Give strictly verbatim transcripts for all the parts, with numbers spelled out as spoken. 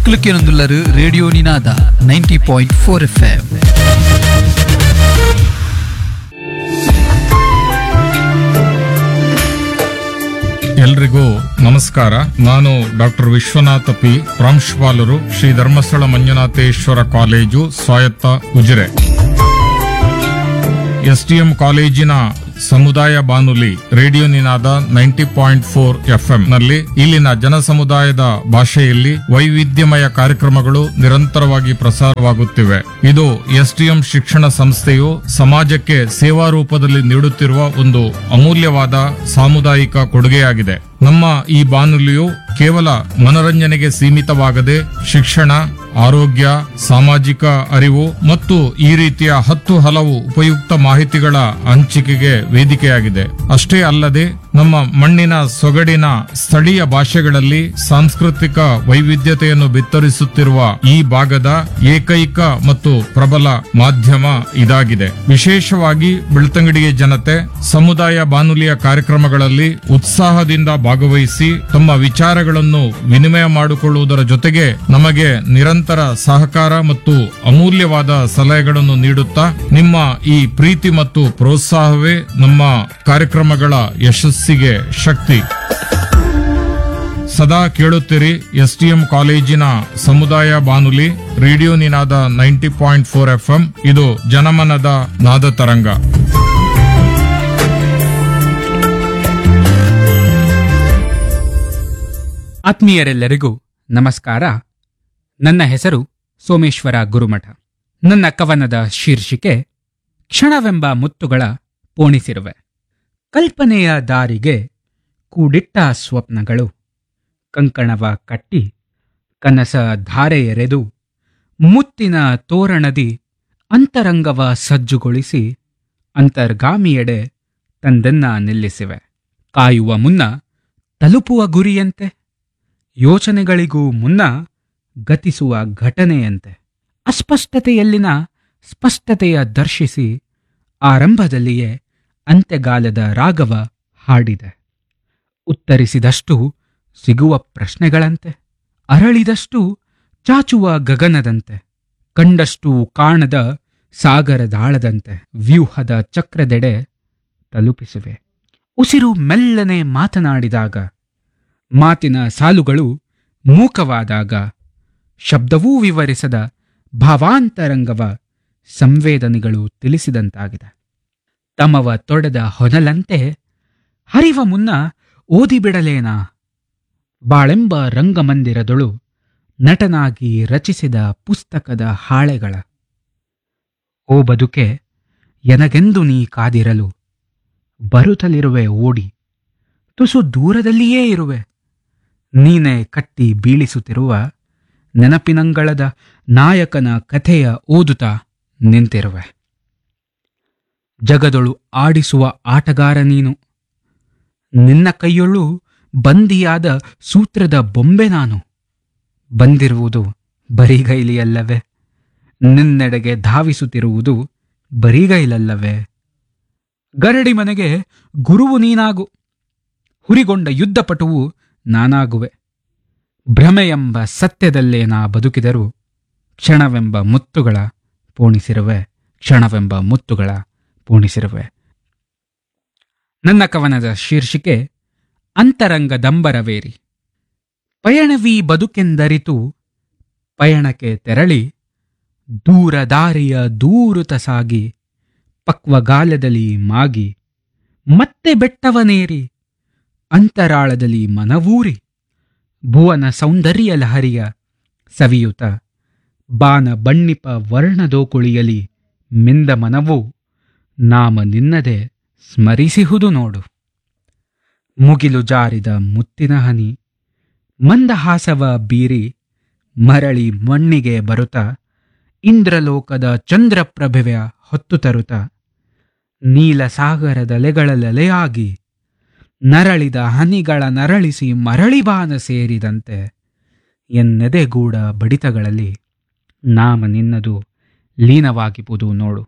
നിങ്ങൾക്ക് കേൾക്കുന്നുള്ളത് radio Ninada ninety point four F M. ಎಲ್ರಿಗೂ ನಮಸ್ಕಾರ. ನಾನು ಡಾಕ್ಟರ್ ವಿಶ್ವನಾಥ ಪಿ, ಪ್ರಾಂಶುಪಾಲರು, ಶ್ರೀ ಧರ್ಮಸ್ಥಳ ಮಂಜುನಾಥೇಶ್ವರ ಕಾಲೇಜು, ಸ್ವಾಯತ್ತ ಉಜಿರೆ. ಎಸ್ಟಿಎಂ ಕಾಲೇಜಿನ ಸಮುದಾಯ ಬಾನುಲಿ ರೇಡಿಯೋ ನಿನಾದ ನೈಂಟಿ ಪಾಯಿಂಟ್ ಫೋರ್ ಎಫ್ಎಂ ನಲ್ಲಿ ಇಲ್ಲಿನ ಜನ ಸಮುದಾಯದ ಭಾಷೆಯಲ್ಲಿ ವೈವಿಧ್ಯಮಯ ಕಾರ್ಯಕ್ರಮಗಳು ನಿರಂತರವಾಗಿ ಪ್ರಸಾರವಾಗುತ್ತಿವೆ. ಇದು ಎಸ್ಟಿಎಂ ಶಿಕ್ಷಣ ಸಂಸ್ಥೆಯು ಸಮಾಜಕ್ಕೆ ಸೇವಾ ರೂಪದಲ್ಲಿ ನೀಡುತ್ತಿರುವ ಒಂದು ಅಮೂಲ್ಯವಾದ ಸಾಮುದಾಯಿಕ ಕೊಡುಗೆಯಾಗಿದೆ. ನಮ್ಮ ಈ ಬಾನುಲಿಯು ಕೇವಲ ಮನರಂಜನೆಗೆ ಸೀಮಿತವಾಗದೆ ಶಿಕ್ಷಣ, ಆರೋಗ್ಯ, ಸಾಮಾಜಿಕ ಅರಿವು ಮತ್ತು ಈ ರೀತಿಯ ಹತ್ತು ಹಲವು ಉಪಯುಕ್ತ ಮಾಹಿತಿಗಳ ಹಂಚಿಕೆಗೆ ವೇದಿಕೆಯಾಗಿದೆ. ಅಷ್ಟೇ ಅಲ್ಲದೆ ನಮ್ಮ ಮಣ್ಣಿನ ಸೊಗಡಿನ ಸ್ಥಳೀಯ ಭಾಷೆಗಳಲ್ಲಿ ಸಾಂಸ್ಕೃತಿಕ ವೈವಿಧ್ಯತೆಯನ್ನು ಬಿತ್ತರಿಸುತ್ತಿರುವ ಈ ಭಾಗದ ಏಕೈಕ ಮತ್ತು ಪ್ರಬಲ ಮಾಧ್ಯಮ ಇದಾಗಿದೆ. ವಿಶೇಷವಾಗಿ ಬೆಳ್ತಂಗಡಿಯ ಜನತೆ ಸಮುದಾಯ ಬಾನುಲಿಯ ಕಾರ್ಯಕ್ರಮಗಳಲ್ಲಿ ಉತ್ಸಾಹದಿಂದ ಭಾಗವಹಿಸಿ ತಮ್ಮ ವಿಚಾರಗಳನ್ನು ವಿನಿಮಯ ಮಾಡಿಕೊಳ್ಳುವುದರ ಜೊತೆಗೆ ನಮಗೆ ನಿರಂತರ ಸಹಕಾರ ಮತ್ತು ಅಮೂಲ್ಯವಾದ ಸಲಹೆಗಳನ್ನು ನೀಡುತ್ತಾ ನಿಮ್ಮ ಈ ಪ್ರೀತಿ ಮತ್ತು ಪ್ರೋತ್ಸಾಹವೇ ನಮ್ಮ ಕಾರ್ಯಕ್ರಮಗಳ ಯಶಸ್ಸಿಗೆ ಶಕ್ತಿ. ಸದಾ ಕೇಳುತ್ತೀರಿ ಎಸ್ಟಿಎಂ ಕಾಲೇಜಿನ ಸಮುದಾಯ ಬಾನುಲಿ ರೇಡಿಯೋ ನಿನಾದ ನೈಂಟಿ ಪಾಯಿಂಟ್ ಫೋರ್ ಎಫ್ಎಂ. ಇದು ಜನಮನದ ನಾದ ತರಂಗ. ಆತ್ಮೀಯರೆಲ್ಲರಿಗೂ ನಮಸ್ಕಾರ. ನನ್ನ ಹೆಸರು ಸೋಮೇಶ್ವರ ಗುರುಮಠ. ನನ್ನ ಕವನದ ಶೀರ್ಷಿಕೆ ಕ್ಷಣವೆಂಬ ಮುತ್ತುಗಳ ಪೋಣಿಸಿರುವೆ. ಕಲ್ಪನೆಯ ದಾರಿಗೆ ಕೂಡಿಟ್ಟ ಸ್ವಪ್ನಗಳು ಕಂಕಣವ ಕಟ್ಟಿ ಕನಸ ಧಾರೆ ಎರೆದು ಮುತ್ತಿನ ತೋರಣದಿ ಅಂತರಂಗವ ಸಜ್ಜುಗೊಳಿಸಿ ಅಂತರ್ಗಾಮಿಯೆಡೆ ತಂದೆನ್ನ ನಿಲ್ಲಿಸಿವೆ. ಕಾಯುವ ಮುನ್ನ ತಲುಪುವ ಗುರಿಯಂತೆ, ಯೋಚನೆಗಳಿಗೂ ಮುನ್ನ ಗತಿಸುವ ಘಟನೆಯಂತೆ, ಅಸ್ಪಷ್ಟತೆಯಲ್ಲಿನ ಸ್ಪಷ್ಟತೆಯ ದರ್ಶಿಸಿ ಆರಂಭದಲ್ಲಿಯೇ ಅಂತ್ಯಗಾಲದ ರಾಗವ ಹಾಡಿದೆ. ಉತ್ತರಿಸಿದಷ್ಟು ಸಿಗುವ ಪ್ರಶ್ನೆಗಳಂತೆ, ಅರಳಿದಷ್ಟು ಚಾಚುವ ಗಗನದಂತೆ, ಕಂಡಷ್ಟು ಕಾಣದ ಸಾಗರದಾಳದಂತೆ ವ್ಯೂಹದ ಚಕ್ರದೆಡೆ ತಲುಪಿಸಿವೆ. ಉಸಿರು ಮೆಲ್ಲನೆ ಮಾತನಾಡಿದಾಗ, ಮಾತಿನ ಸಾಲುಗಳು ಮೂಕವಾದಾಗ, ಶಬ್ದವೂ ವಿವರಿಸದ ಭಾವಾಂತರಂಗವ ಸಂವೇದನೆಗಳು ತಿಳಿಸಿದಂತಾಗಿದೆ. ತಮವ ತೊಡೆದ ಹೊನಲಂತೆ ಹರಿವ ಮುನ್ನ ಓದಿಬಿಡಲೇನಾ ಬಾಳೆಂಬ ರಂಗಮಂದಿರದೊಳು ನಟನಾಗಿ ರಚಿಸಿದ ಪುಸ್ತಕದ ಹಾಳೆಗಳ. ಓ ಬದುಕೆ, ಎನಗೆಂದು ನೀ ಕಾದಿರಲು ಬರುತ್ತಲಿರುವೆ ಓಡಿ, ತುಸು ದೂರದಲ್ಲಿಯೇ ಇರುವೆ. ನೀನೇ ಕಟ್ಟಿ ಬೀಳಿಸುತ್ತಿರುವ ನೆನಪಿನಂಗಳದ ನಾಯಕನ ಕಥೆಯ ಓದುತ್ತಾ ನಿಂತಿರುವೆ. ಜಗದೊಳು ಆಡಿಸುವ ಆಟಗಾರ ನೀನು, ನಿನ್ನ ಕೈಯೊಳು ಬಂದಿಯಾದ ಸೂತ್ರದ ಬೊಂಬೆ ನಾನು. ಬಂದಿರುವುದು ಬರಿಗೈಲಿಯಲ್ಲವೇ, ನಿನ್ನೆಡೆಗೆ ಧಾವಿಸುತ್ತಿರುವುದು ಬರಿಗೈಲಲ್ಲವೇ. ಗರಡಿ ಮನೆಗೆ ಗುರುವು ನೀನಾಗು, ಹುರಿಗೊಂಡ ಯುದ್ಧಪಟುವು ನಾನಾಗುವೆ. ಭ್ರಮೆಯೆಂಬ ಸತ್ಯದಲ್ಲೇ ನಾ ಬದುಕಿದರೂ ಕ್ಷಣವೆಂಬ ಮುತ್ತುಗಳ ಪೋಣಿಸಿರುವೆ, ಕ್ಷಣವೆಂಬ ಮುತ್ತುಗಳ ಪೋಣಿಸಿರುವೆ. ನನ್ನ ಕವನದ ಶೀರ್ಷಿಕೆ ಅಂತರಂಗ ದಂಬರವೇರಿ. ಪಯಣವೀ ಬದುಕೆಂದರಿತು ಪಯಣಕ್ಕೆ ತೆರಳಿ ದೂರ ದಾರಿಯ ದೂರುತ ಸಾಗಿ ಪಕ್ವಗಾಲದಲ್ಲಿ ಮಾಗಿ ಮತ್ತೆ ಬೆಟ್ಟವನೇರಿ ಅಂತರಾಳದಲ್ಲಿ ಮನವೂರಿ ಭುವನ ಸೌಂದರ್ಯ ಲಹರಿಯ ಸವಿಯುತ ಬಾನ ಬಣ್ಣಿಪ ವರ್ಣದೋಕುಳಿಯಲಿ ಮಿಂದ ಮನವು ನಾಮ ನಿನ್ನದೆ ಸ್ಮರಿಸಿಹುದು ನೋಡು. ಮುಗಿಲು ಜಾರಿದ ಮುತ್ತಿನ ಹನಿ ಮಂದಹಾಸವ ಬೀರಿ ಮರಳಿ ಮಣ್ಣಿಗೆ ಬರುತ್ತ ಇಂದ್ರಲೋಕದ ಚಂದ್ರಪ್ರಭೆಯ ಹೊತ್ತು ತರುತ್ತ ನೀಲ ಸಾಗರದಲೆಗಳಲೆಯಾಗಿ ನರಳಿದ ಹನಿಗಳ ನರಳಿಸಿ ಮರಳಿಬಾನ ಸೇರಿದಂತೆ ಎನ್ನೆದೆಗೂಡ ಬಡಿತಗಳಲ್ಲಿ ನಾಮ ನಿನ್ನದು ಲೀನವಾಗಿಬುದು ನೋಡು.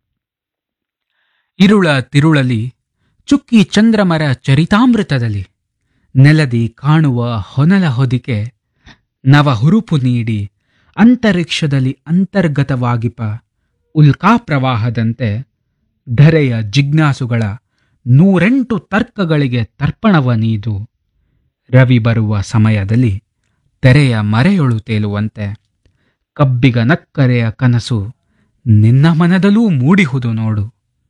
ಇರುಳ ತಿರುಳಲಿ ಚುಕ್ಕಿ ಚಂದ್ರಮರ ಚರಿತಾಮೃತದಲ್ಲಿ ನೆಲದಿ ಕಾಣುವ ಹೊನಲ ಹೊದಿಕೆ ನವ ಹುರುಪು ನೀಡಿ ಅಂತರಿಕ್ಷದಲ್ಲಿ ಅಂತರ್ಗತವಾಗಿಪ ಉಲ್ಕಾಪ್ರವಾಹದಂತೆ ಧರೆಯ ಜಿಜ್ಞಾಸುಗಳ ನೂರೆಂಟು ತರ್ಕಗಳಿಗೆ ತರ್ಪಣವ ನೀದು ರವಿ ಬರುವ ಸಮಯದಲ್ಲಿ ತೆರೆಯ ಮರೆಯೊಳು ತೇಲುವಂತೆ ಕಬ್ಬಿಗ ನಕ್ಕರೆಯ ಕನಸು ನಿನ್ನ ಮನದಲ್ಲೂ ಮೂಡಿಹುದು ನೋಡು.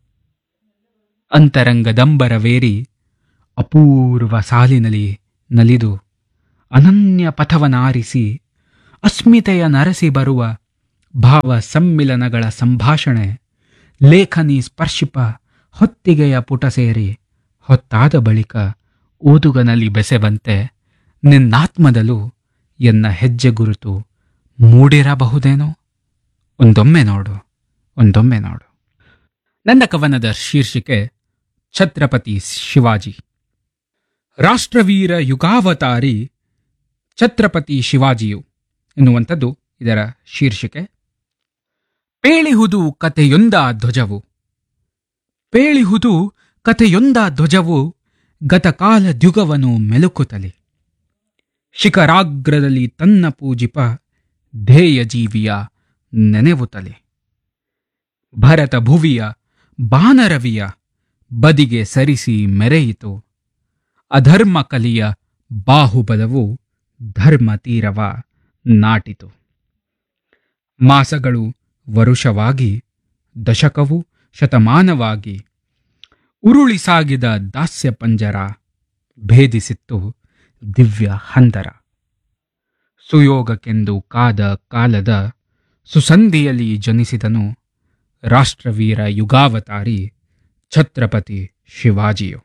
ಅಂತರಂಗದಂಬರವೇರಿ ಅಪೂರ್ವ ಸಾಲಿನಲ್ಲಿ ನಲಿದು ಅನನ್ಯ ಪಥವನಾರಿಸಿ ಅಸ್ಮಿತೆಯ ನರಸಿ ಬರುವ ಭಾವ ಸಮ್ಮಿಲನಗಳ ಸಂಭಾಷಣೆ ಲೇಖನಿ ಸ್ಪರ್ಶಿಪ ಹೊತ್ತಿಗೆಯ ಪುಟ ಸೇರಿ ಹೊತ್ತಾದ ಬಳಿಕ ಓದುಗನಲ್ಲಿ ಬೆಸೆವಂತೆ ನಿನ್ನಾತ್ಮದಲ್ಲೂ ಎನ್ನ ಹೆಜ್ಜೆ ಗುರುತು ಮೂಡಿರಬಹುದೇನೋ. ಒಂದೊಮ್ಮೆ ನೋಡು, ಒಂದೊಮ್ಮೆ ನೋಡು. ನನ್ನ ಕವನದ ಶೀರ್ಷಿಕೆ ಛತ್ರಪತಿ ಶಿವಾಜಿ. ರಾಷ್ಟ್ರವೀರ ಯುಗಾವತಾರಿ ಛತ್ರಪತಿ ಶಿವಾಜಿಯು ಎನ್ನುವಂಥದ್ದು ಇದರ ಶೀರ್ಷಿಕೆ. ಪೇಳಿಹುದು ಕಥೆಯೊಂದ ಧ್ವಜವು, ಪೇಳಿಹುದು ಕಥೆಯೊಂದ ಧ್ವಜವು ಗತಕಾಲ ದ್ಯುಗವನು ಮೆಲುಕುತ್ತಲಿ. ಶಿಖರಾಗ್ರದಲ್ಲಿ ತನ್ನ ಪೂಜಿಪ ಧ್ಯೇಯ ಜೀವಿಯ ನೆನೆವುತ್ತಲೆ. ಭರತ ಭುವಿಯ ಬಾನರವಿಯ ಬದಿಗೆ ಸರಿಸಿ ಮೆರೆಯಿತು. ಅಧರ್ಮ ಕಲಿಯ ಬಾಹುಬಲವು ಧರ್ಮ ತೀರವ ನಾಟಿತು. ಮಾಸಗಳು ವರುಷವಾಗಿ, ದಶಕವು ಶತಮಾನವಾಗಿ ಉರುಳಿ ಸಾಗಿದ ದಾಸ್ಯ ಪಂಜರ ಭೇದಿಸಿತ್ತು ದಿವ್ಯ ಹಂದರ. ಸುಯೋಗಕ್ಕೆಂದು ಕಾದ ಕಾಲದ ಸುಸಂಧಿಯಲ್ಲಿ ಜನಿಸಿದನು ರಾಷ್ಟ್ರವೀರ ಯುಗಾವತಾರಿ ಛತ್ರಪತಿ ಶಿವಾಜಿಯು.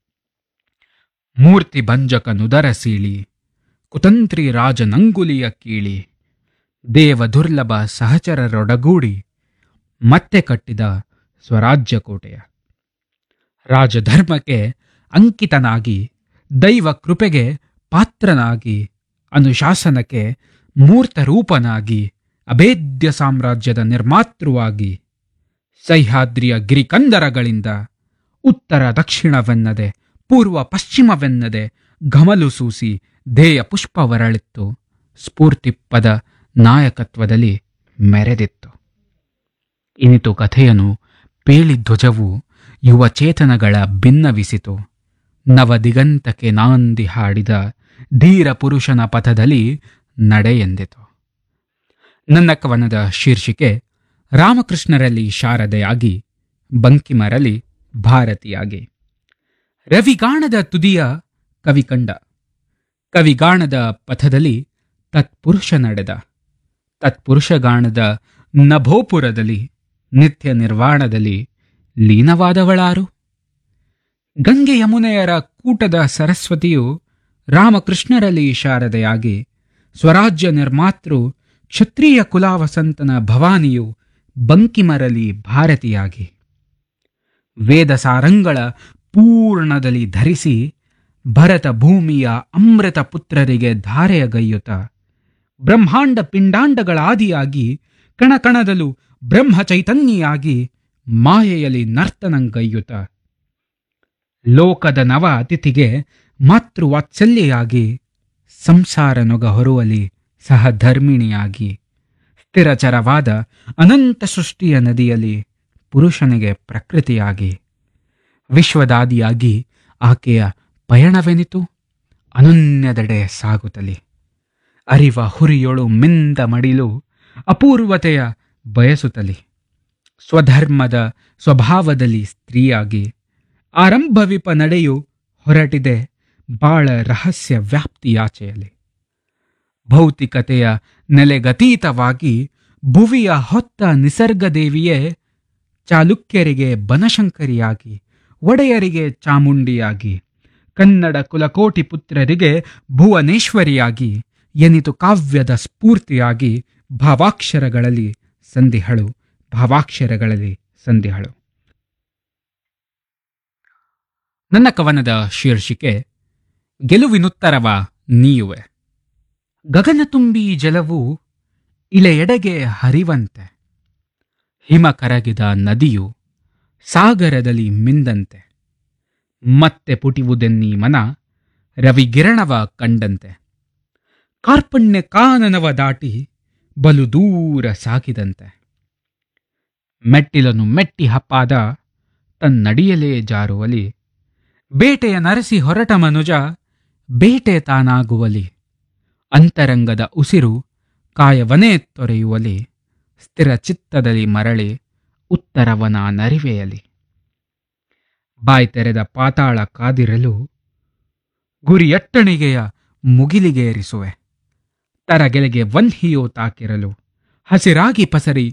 ಮೂರ್ತಿ ಭಂಜಕನುದರ ಸೀಳಿ ಕುತಂತ್ರಿ ರಾಜನಂಗುಲಿಯ ಕೀಳಿ ದೇವ ದುರ್ಲಭ ಸಹಚರರೊಡಗೂಡಿ ಮತ್ತೆ ಕಟ್ಟಿದ ಸ್ವರಾಜ್ಯ ಕೋಟೆಯ. ರಾಜಧರ್ಮಕ್ಕೆ ಅಂಕಿತನಾಗಿ, ದೈವ ಕೃಪೆಗೆ ಪಾತ್ರನಾಗಿ, ಅನುಶಾಸನಕ್ಕೆ ಮೂರ್ತರೂಪನಾಗಿ, ಅಭೇದ್ಯ ಸಾಮ್ರಾಜ್ಯದ ನಿರ್ಮಾತೃವಾಗಿ, ಸಹ್ಯಾದ್ರಿಯ ಗಿರಿಕಂದರಗಳಿಂದ ಉತ್ತರ ದಕ್ಷಿಣವೆನ್ನದೆ ಪೂರ್ವ ಪಶ್ಚಿಮವೆನ್ನದೆ ಘಮಲು ಸೂಸಿ ಧ್ಯೇಯ ಪುಷ್ಪವರಳಿತ್ತು ಸ್ಫೂರ್ತಿಪ್ಪದ ನಾಯಕತ್ವದಲ್ಲಿ ಮೆರೆದಿತ್ತು. ಇನಿತು ಕಥೆಯನು ಪೇಳಿಧ್ವಜವು ಯುವ ಚೇತನಗಳ ಭಿನ್ನವಿಸಿತು. ನವದಿಗಂತಕ್ಕೆ ನಾಂದಿ ಹಾಡಿದ ಧೀರ ಪುರುಷನ ಪಥದಲ್ಲಿ ನಡೆಯೆಂದಿತು. ನನ್ನ ಕವನದ ಶೀರ್ಷಿಕೆ ರಾಮಕೃಷ್ಣರಲ್ಲಿ ಶಾರದೆಯಾಗಿ, ಬಂಕಿಮರಲ್ಲಿ ಭಾರತಿಯಾಗಿ. ರವಿಗಾಣದ ತುದಿಯ ಕವಿಕಂಡ, ಕವಿಗಾಣದ ಪಥದಲ್ಲಿ ತತ್ಪುರುಷ ನಡೆದ, ತತ್ಪುರುಷಗಾಣದ ನಭೋಪುರದಲ್ಲಿ ನಿತ್ಯ ನಿರ್ವಾಣದಲ್ಲಿ ಲೀನವಾದವಳಾರು? ಗಂಗೆ ಯಮುನೆಯರ ಕೂಟದ ಸರಸ್ವತಿಯು ರಾಮಕೃಷ್ಣರಲ್ಲಿ ಶಾರದೆಯಾಗಿ, ಸ್ವರಾಜ್ಯ ನಿರ್ಮಾತೃ ಕ್ಷತ್ರಿಯ ಕುಲಾವಸಂತನ ಭವಾನಿಯು ಬಂಕಿಮರಲ್ಲಿ ಭಾರತಿಯಾಗಿ, ವೇದ ಸಾರಂಗಳ ಪೂರ್ಣದಲ್ಲಿ ಧರಿಸಿ ಭರತ ಭೂಮಿಯ ಅಮೃತ ಪುತ್ರರಿಗೆ ಧಾರೆಯಗೈಯುತ, ಬ್ರಹ್ಮಾಂಡ ಪಿಂಡಾಂಡಗಳಾದಿಯಾಗಿ ಕಣಕಣದಲ್ಲೂ ಬ್ರಹ್ಮ ಚೈತನ್ಯಿಯಾಗಿ ಮಾಯೆಯಲ್ಲಿ ನರ್ತನಂಗೈಯುತ, ಲೋಕದ ನವ ಅತಿಥಿಗೆ ಮಾತೃವಾತ್ಸಲ್ಯೆಯಾಗಿ ಸಂಸಾರ ನೊಗ ಹೊರುವಲಿ ಸಹಧರ್ಮಿಣಿಯಾಗಿ, ಸ್ಥಿರಚರವಾದ ಅನಂತ ಸೃಷ್ಟಿಯ ನದಿಯಲ್ಲಿ ಪುರುಷನಿಗೆ ಪ್ರಕೃತಿಯಾಗಿ, ವಿಶ್ವದಾದಿಯಾಗಿ ಆಕೆಯ ಪಯಣವೆನಿತು ಅನನ್ಯದೆಡೆ ಸಾಗುತ್ತಲಿ. ಅರಿವ ಹುರಿಯೊಳು ಮಿಂದ ಮಡಿಲು ಅಪೂರ್ವತೆಯ ಬಯಸುತ್ತಲಿ. ಸ್ವಧರ್ಮದ ಸ್ವಭಾವದಲ್ಲಿ ಸ್ತ್ರೀಯಾಗಿ ಆರಂಭವಿಪ ನಡೆಯು ಹೊರಟಿದೆ ಬಾಳ ರಹಸ್ಯ ವ್ಯಾಪ್ತಿಯಾಚೆಯಲ್ಲಿ. ಭೌತಿಕತೆಯ ನೆಲೆಗತೀತವಾಗಿ ಭುವಿಯ ಹೊತ್ತ ನಿಸರ್ಗದೇವಿಯೇ ಚಾಲುಕ್ಯರಿಗೆ ಬನಶಂಕರಿಯಾಗಿ, ಒಡೆಯರಿಗೆ ಚಾಮುಂಡಿಯಾಗಿ, ಕನ್ನಡ ಕುಲಕೋಟಿ ಪುತ್ರರಿಗೆ ಭುವನೇಶ್ವರಿಯಾಗಿ ಎನಿತು ಕಾವ್ಯದ ಸ್ಫೂರ್ತಿಯಾಗಿ ಭಾವಾಕ್ಷರಗಳಲ್ಲಿ ಸಂಧಿಹಳು, ಭಾವಾಕ್ಷರಗಳಲ್ಲಿ ಸಂಧಿಹಳು. ನನ್ನ ಕವನದ ಶೀರ್ಷಿಕೆ ಗೆಲುವಿನುತ್ತರವ ನೀಯುವೆ. ಗಗನ ತುಂಬಿ ಜಲವು ಇಳೆಯೆಡೆಗೆ ಹರಿವಂತೆ, ಹಿಮ ಕರಗಿದ ನದಿಯು ಸಾಗರದಲ್ಲಿ ಮಿಂದಂತೆ, ಮತ್ತೆ ಪುಟಿವುದೆನ್ನೀ ಮನ ರವಿಗಿರಣವ ಕಂಡಂತೆ, ಕಾರ್ಪಣ್ಯ ಕಾನನವ ದಾಟಿ ಬಲು ದೂರ ಸಾಗಿದಂತೆ. ಮೆಟ್ಟಿಲನು ಮೆಟ್ಟಿ ಹಪ್ಪಾದ ತನ್ನಡಿಯಲೇ ಜಾರುವಲಿ, ಬೇಟೆಯ ನರಸಿ ಹೊರಟ ಮನುಜ ಬೇಟೆ ತಾನಾಗುವಲಿ. ಅಂತರಂಗದ ಉಸಿರು ಕಾಯವನೇ ತೊರೆಯುವಲಿ, ಸ್ಥಿರ ಚಿತ್ತದಲ್ಲಿ ಮರಳಿ ಉತ್ತರವನ ನರಿವೆಯಲಿ. ಬಾಯ್ ತೆರೆದ ಪಾತಾಳ ಕಾದಿರಲು ಗುರಿಯಟ್ಟಣಿಗೆಯ ಮುಗಿಲಿಗೇರಿಸುವೆ. ತರಗೆಲೆಗೆ ವನ್ಹಿಯೋ ತಾಕಿರಲು ಹಸಿರಾಗಿ ಪಸರಿ